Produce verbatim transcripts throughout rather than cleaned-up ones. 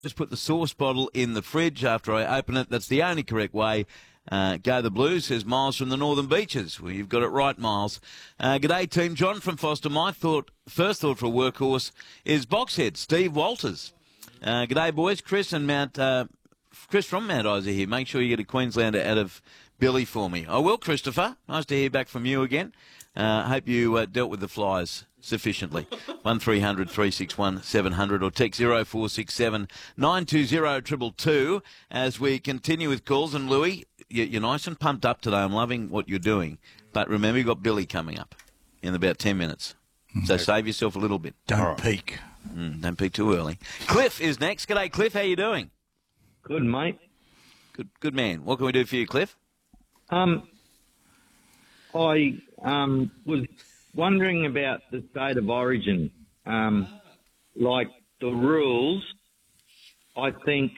Just put the sauce bottle in the fridge after I open it. That's the only correct way. Uh, go the Blues, says Miles from the Northern Beaches. Well, you've got it right, Miles. Uh, g'day, team. John from Foster. My thought, first thought for a workhorse is Boxhead, Steve Walters. Uh, g'day, boys. Chris and Mount, uh, Chris from Mount Isa here. Make sure you get a Queenslander out of Billy for me. I will, Christopher. Nice to hear back from you again. Uh, hope you uh, dealt with the flies sufficiently. one three hundred three six one seven hundred or text zero four six seven nine two zero two two two as we continue with calls. And Louis, you're nice and pumped up today. I'm loving what you're doing. But remember, you've got Billy coming up in about ten minutes. So save yourself a little bit. Don't right. peak. Mm, don't peak too early. Cliff is next. G'day, Cliff. How you doing? Good, mate. Good good man. What can we do for you, Cliff? Um, I um, was wondering about the state of origin. Um, like the rules, I think,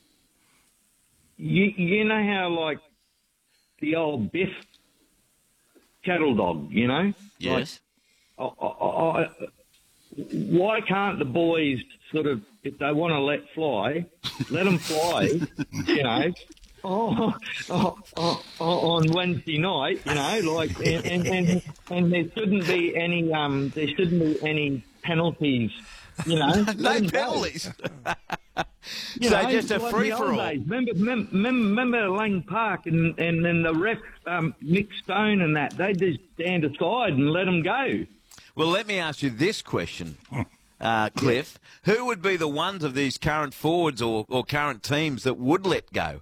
you, you know how like the old Biff cattle dog, you know? Yes. Like, I, I, I, why can't the boys sort of, if they want to let fly, let them fly, you know? Oh, oh, oh, oh, on Wednesday night, you know, like, and, and, and, and there shouldn't be any, um, there shouldn't be any penalties, you know. No penalties. You so know, just a like free the for old all. days. Remember, remember, remember Lang Park and and then the ref, um, Nick Stone and that, they just stand aside and let them go. Well, let me ask you this question, uh, Cliff. Who would be the ones of these current forwards or, or current teams that would let go?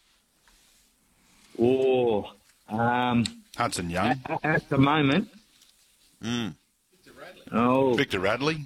Oh, um, Hudson Young. At, at the moment. Mm. Oh, Victor Radley.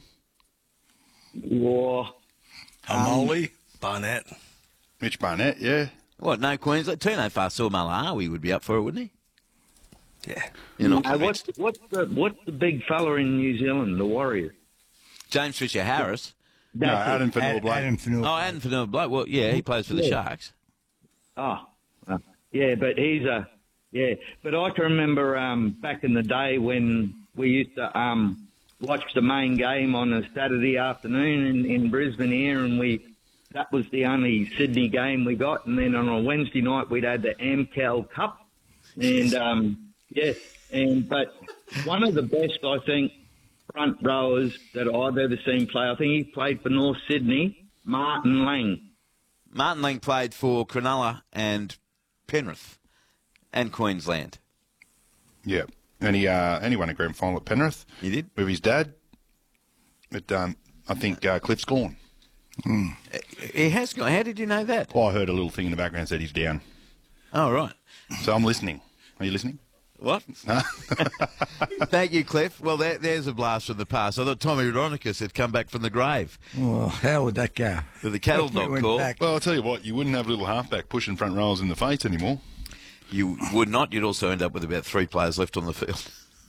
oh, Amoli. Barnett. Mitch Barnett, yeah. What, no Queensland? Tino Fasul Malawi would be up for it, wouldn't he? Yeah. You're not Uh, what's convinced? what's the what's the big fella in New Zealand? The Warriors. James Fisher-Harris. No, That's it. Adam Fanua Blake. Adam Fanua. Oh, and Fanua Blake. Well, yeah, he plays for the Yeah. Sharks. Oh, uh, yeah, but he's a yeah. But I can remember um, back in the day when we used to um, watch the main game on a Saturday afternoon in, in Brisbane here, and we that was the only Sydney game we got, and then on a Wednesday night we'd had the Amcal Cup, and um, yeah, and but one of the best I think front rowers that I've ever seen play, I think he played for North Sydney, Martin Lang. Martin Lang played for Cronulla and Penrith and Queensland. Yeah. And he, uh, and he won a grand final at Penrith. He did? With his dad. But um, I think uh, Cliff's gone. Mm. He has gone. How did you know that? Well, I heard a little thing in the background that said he's down. Oh, right. So I'm listening. Are you listening? What? Thank you, Cliff. Well, there, there's a blast from the past. I thought Tommy Ronicus had come back from the grave Well, how would that go? with the cattle If we dog went call. back- Well, I'll tell you what, you wouldn't have a little halfback pushing front rows in the face anymore. You would not. You'd also end up with about three players left on the field.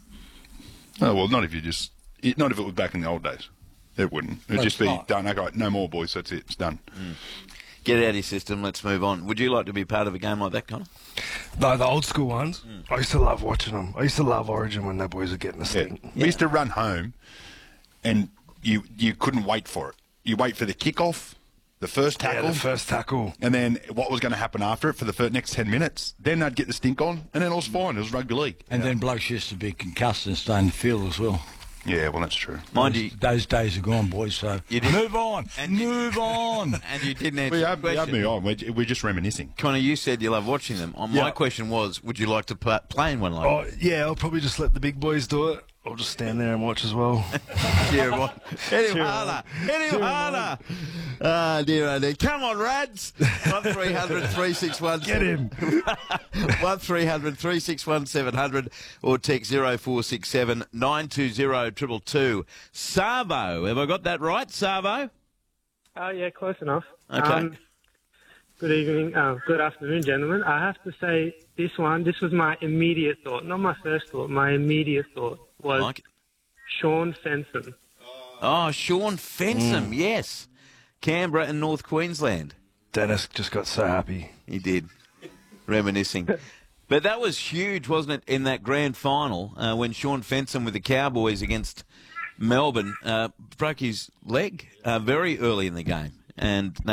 Oh, well, not if you just... It, not if it was back in the old days. It wouldn't. It'd That's just be right. done. Okay, no more, boys. That's it. It's done. Get it out of your system. Let's move on. Would you like to be part of a game like that, Connor? No, the old school ones. I used to love watching them. I used to love Origin when the boys were getting a Yeah. stink. We used to run home, and you you couldn't wait for it. You wait for the kickoff, the first Yeah, tackle, the first tackle. and then what was going to happen after it for the first, next ten minutes. Then they'd get the stink on, and then it was fine. It was rugby league. And then blokes used to be concussed and stay in the field as well. Yeah, well, that's true. Mind you, Those days are gone, boys, so You did- move on. And- move on. and you didn't answer We the have, we have question. me on. We're, we're just reminiscing. Connor, you said you love watching them. Uh, My Yeah. question was, would you like to pl- play in one like Oh, yeah, I'll probably just let the big boys do it. I'll just stand there and watch as well. that? Dear one. Hit him Dear harder. Hit him harder. Ah, dear, oh dear. Come on, Rads. one three hundred three six one Get him. one three hundred three six one seven hundred or text zero four six seven nine two zero two two two. Savo. Have I got that right, Savo? Oh, yeah, close enough. Okay. Um, good evening, uh, good afternoon, gentlemen. I have to say this one, this was my immediate thought, not my first thought, my immediate thought was Like it. Sean Fenson. Oh, Sean Fensom, yes. Canberra and North Queensland. Dennis just got so happy. He did. Reminiscing. But that was huge, wasn't it, in that grand final uh, when Sean Fensom with the Cowboys against Melbourne uh, broke his leg uh, very early in the game. and